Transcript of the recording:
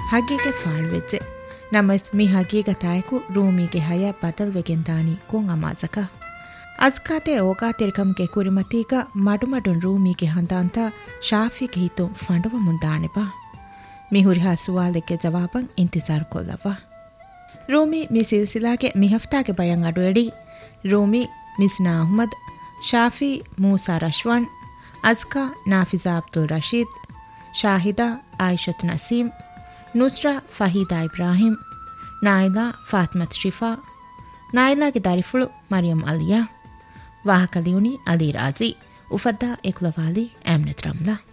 ಹಗೀಗೆ ಫಾಳ್ವೆಜ್ಜೆ ನಮಸ್ ಮಿ ಹಗೀಗ ತಾಯಕು ರೂಮಿಗೆ ಹಯ ಬದಲ್ವೆಗೆಂದಾನಿ ಕೊಂ ಅಮಾಜಕ ಅಜ್ಕಾತೆ ಓಕಾತಿರಿಕಮ್ಗೆ ಕುರಿಮತೀಗ ಮಡುಮಡುನ್ ರೂಮಿಗೆ ಹಂದಾಂತ ಶಾಫಿಗೆ ಹಿತು ಫಂಡುವ ಮುಂದಾಣೆ ಬಾ ಮಿಹುರಿಹಾ ಸುವಾಲೆಗೆ ಜವಾಬಂ ಇಂತಿಜಾರ್ ಕೊಲ್ಲವ ರೂಮಿ ಮಿ ಸಿಲ್ಸಿಲಾಗೆ ಮಿ ಹಫ್ತಾಗೆ ಬಯಂ ಅಡುಎಡಿ ರೂಮಿ ಮಿಸ್ನಾ ಅಹ್ಮದ್ ಶಾಫಿ ಮೂಸಾ ರಶ್ವಾನ್ ಅಜ್ಕಾ ನಾಫಿಜಾ ಅಬ್ದುಲ್ ರಶೀದ್ ಶಾಹಿದಾ ಆಯಿಷತ್ ನಸೀಮ್ ನುಸ್ರಾ ಫಹೀದಾ ಇಬ್ರಾಹಿಂ ನಾಯಿಲಾ ಫಾತ್ಮತ್ ಶಿಫಾ ನಾಯಿಲಾಗೆ ದಾರಿಫುಳು ಮರಿಯಂ ಅಲಿಯಾ ವಾಹಕಲಿಯುನಿ ಅಲಿ ರಾಜಿ ಉಫದ್ದಾ ಇಕ್ಲವಾಲಿ ಆಮ್ನೆತ್ ರಮ್ಲಾ